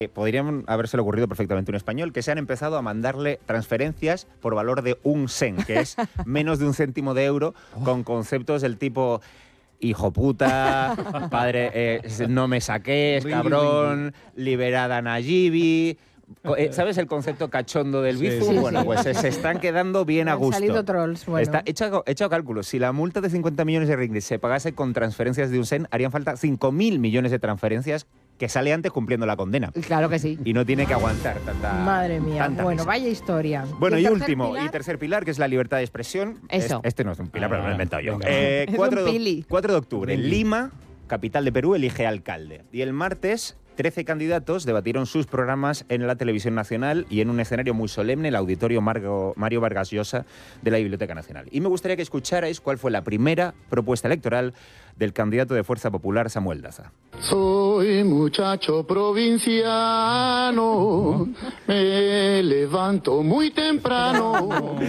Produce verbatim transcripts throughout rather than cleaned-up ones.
Podrían habérselo ocurrido perfectamente un español, que se han empezado a mandarle transferencias por valor de un sen, que es menos de un céntimo de euro, con conceptos del tipo hijo puta, padre, eh, no me saques, cabrón, liberada a Nayibi. ¿Sabes el concepto cachondo del Bizum? Sí, sí, bueno, sí. pues se están quedando bien a gusto. Han salido trolls, bueno. Está hecho, hecho cálculos. Si la multa de cincuenta millones de ringgit se pagase con transferencias de un sen, harían falta cinco mil millones de transferencias que sale antes cumpliendo la condena. Claro que sí. Y no tiene que aguantar tanta Madre mía, tanta bueno, risa. Vaya historia. Bueno, y, y último, pilar? y tercer pilar, que es la libertad de expresión. Eso. Este, este no es un pilar, Ah, pero lo he inventado yo. venga. Eh, Es cuatro, un de, pili. cuatro de octubre, Pili. Lima, capital de Perú, elige alcalde. Y el martes, trece candidatos debatieron sus programas en la televisión nacional y en un escenario muy solemne, el auditorio Margo, Mario Vargas Llosa de la Biblioteca Nacional. Y me gustaría que escucharais cuál fue la primera propuesta electoral del candidato de Fuerza Popular, Samuel Daza. Soy muchacho provinciano, me levanto muy temprano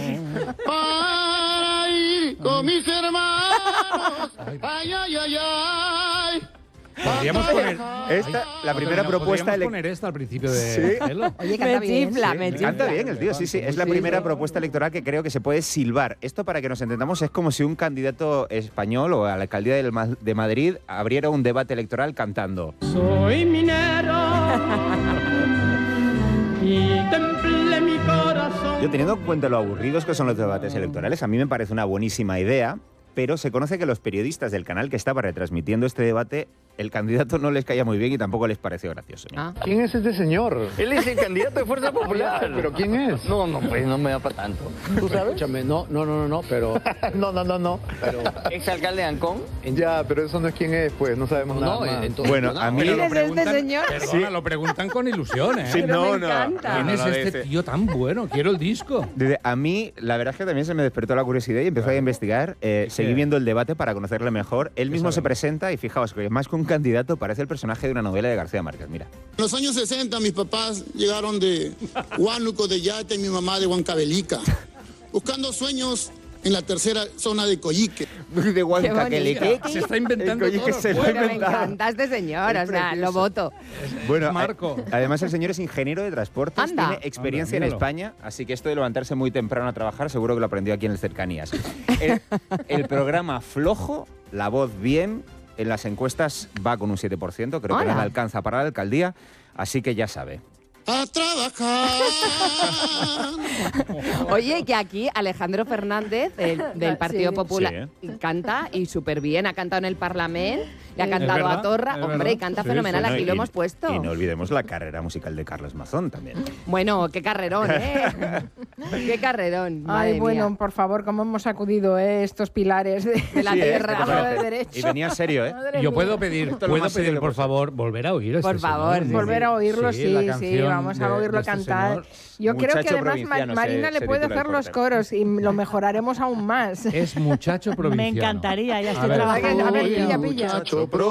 para ir con mis hermanos. Ay, ay, ay, ay. Podríamos poner Esta, la primera propuesta Podríamos ele- poner esta al principio de Sí. Hello. Oye, canta Me bien. chifla, Sí. me Canta chifla. bien el tío, sí, sí. Es la Sí, primera sí. propuesta electoral que creo que se puede silbar. Esto, para que nos entendamos, es como si un candidato español o a la alcaldía del Ma- de Madrid abriera un debate electoral cantando. Soy minero y templé mi corazón. Yo, teniendo en cuenta lo aburridos que son los debates electorales, a mí me parece una buenísima idea, pero se conoce que los periodistas del canal que estaba retransmitiendo este debate, el candidato no les caía muy bien y tampoco les pareció gracioso. Ah. ¿Quién es este señor? Él es el candidato de Fuerza Popular. ¿Pero quién es? No, no, pues no me da para tanto. ¿Tú sabes? Escúchame, no, no, no, no, no, pero... no, no, no, no. Pero... Exalcalde de Ancón. Ya, pero eso no es quién es, pues, no sabemos nada No, más. entonces, Bueno, no, a mí- Pero lo ¿Quién es este preguntan- señor? Perdona, lo preguntan con ilusión, ¿eh? Sí, Pero no, me no. encanta. ¿Quién no, es no, este dice- tío tan bueno? Quiero el disco. Dice, a mí, la verdad es que también se me despertó la curiosidad y empezó a investigar. Eh, seguí qué? viendo el debate para conocerle mejor. Él mismo se sabemos? presenta y fijaos que más que un candidato parece el personaje de una novela de García Márquez. Mira. En los años sesenta mis papás llegaron de Huánuco, de Yate, y mi mamá de Huancavelica, buscando sueños en la tercera zona de Coyique. De Huanca, que le bonito. que- Se está inventando el Coyique todo. se lo ha Bueno, me inventado. encanta este señor, Es o sea, precioso. lo voto. Bueno, Marco. eh, además el señor es ingeniero de transportes, Anda. tiene experiencia Anda, en míralo. España, así que esto de levantarse muy temprano a trabajar seguro que lo aprendió aquí en las cercanías. El, el programa flojo, la voz bien, en las encuestas va con un siete por ciento, creo que Hola. no le alcanza para la alcaldía, así que ya sabe. A trabajar. Oye, que aquí Alejandro Fernández, del, del Partido Sí. Popular, canta y súper bien. Ha cantado en el Parlamento, le ha cantado verdad, a Torra. es Hombre, verdad. y canta Sí, fenomenal. sí. Aquí No, lo y- hemos puesto. Y no olvidemos la carrera musical de Carlos Mazón también. Bueno, qué carrerón, ¿eh? qué carrerón. Ay, madre bueno, mía. por favor, cómo hemos sacudido eh, estos pilares de, De la Sí, ¿eh? tierra. ¿Qué te parece? de derecho. Y venía serio, ¿eh? Madre Yo mía. puedo pedir, Esto es lo puedo más serio pedir que por puedo favor, volver a oír a este Por favor, señor. sí, Volver a oírlo, sí, la sí, canción vamos a de- oírlo de este cantar. señor. Yo creo que Muchacho además Ma- provinciano Marina se- le se puede titula el hacer los corte. coros y lo mejoraremos aún más. Es muchacho provinciano. Me encantaría, ya A estoy ver. trabajando. A ver, en ello. pilla, pilla. Muchacho